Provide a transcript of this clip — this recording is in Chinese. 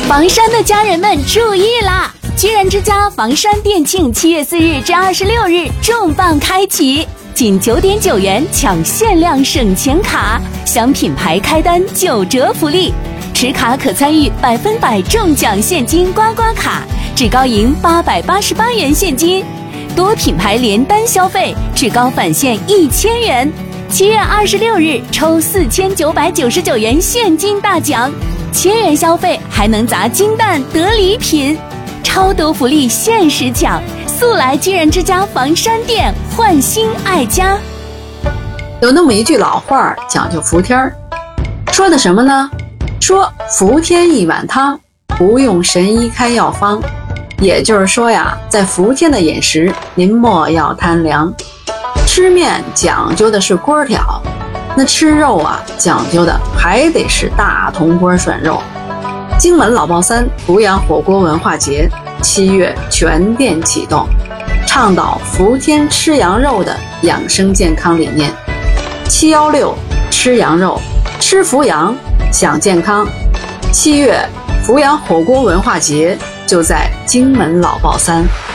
房山的家人们注意啦！居然之家房山店庆7月4日至26日重磅开启，仅9.9元抢限量省钱卡，享品牌开单9折福利，持卡可参与100%中奖现金刮刮卡，至高赢888元现金，多品牌连单消费至高返现1000元。7月26日抽4999元现金大奖，1000元消费还能砸金蛋得礼品，超多福利限时抢，速来居然之家房山店焕新爱家。 有那么一句老话讲究伏天，说的什么呢？说伏天一碗汤，不用神医开药方。也就是说呀，在伏天的饮食，您莫要贪凉。吃面讲究的是锅条，那吃肉啊，讲究的还得是大铜锅涮肉。荆门老爆3阜阳火锅文化节7月全店启动，倡导伏天吃羊肉的养生健康理念。716吃羊肉，吃伏阳，享健康。7月阜阳火锅文化节就在荆门老爆3。